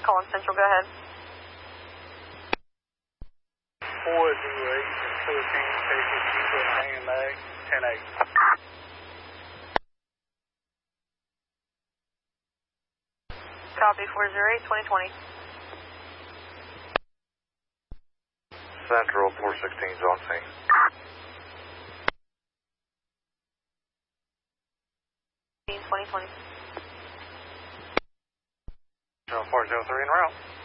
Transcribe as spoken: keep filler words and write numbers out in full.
calling Central, go ahead. four zero eight and fourteen, Texas, A M A, ten eight. Copy, four zero eight, twenty twenty. Central, four sixteen is on scene. twenty twenty. four zero three en route.